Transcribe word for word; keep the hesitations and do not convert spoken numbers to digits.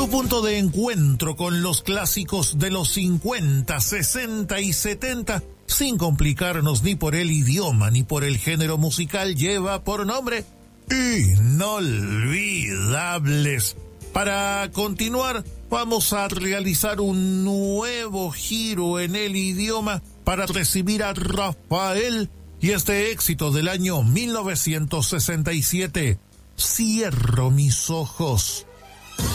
Tu punto de encuentro con los clásicos de los cincuenta, sesenta y setenta, sin complicarnos ni por el idioma ni por el género musical, lleva por nombre Inolvidables. Para continuar, vamos a realizar un nuevo giro en el idioma para recibir a Rafael y este éxito del año mil novecientos sesenta y siete, Cierro mis ojos.